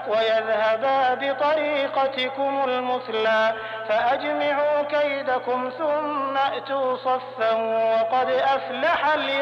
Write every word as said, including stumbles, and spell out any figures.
ويذهبا بطريقتكم المثلى فأجمعوا كيدكم ثم أتوا صفا وقد أفلح اليوم